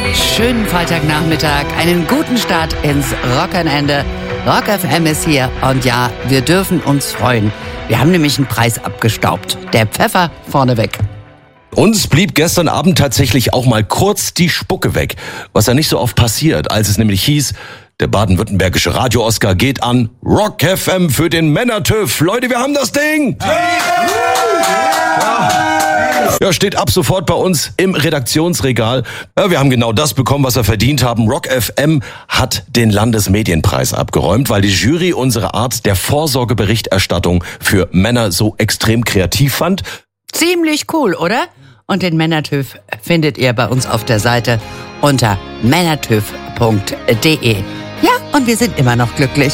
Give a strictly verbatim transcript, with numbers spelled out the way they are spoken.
Schönen Freitagnachmittag, einen guten Start ins Rock'n'Ende. Rock F M ist hier und ja, wir dürfen uns freuen. Wir haben nämlich einen Preis abgestaubt. Der Pfeffer vorneweg. Uns blieb gestern Abend tatsächlich auch mal kurz die Spucke weg, was ja nicht so oft passiert, als es nämlich hieß, der baden-württembergische Radio-Oscar geht an Rock F M für den Männer-TÜV. Leute, wir haben das Ding! Ja, steht ab sofort bei uns im Redaktionsregal. Ja, wir haben genau das bekommen, was wir verdient haben. Rock F M hat den Landesmedienpreis abgeräumt, weil die Jury unsere Art der Vorsorgeberichterstattung für Männer so extrem kreativ fand. Ziemlich cool, oder? Und den Männer-TÜV findet ihr bei uns auf der Seite unter männertüv punkt de. Ja, und wir sind immer noch glücklich.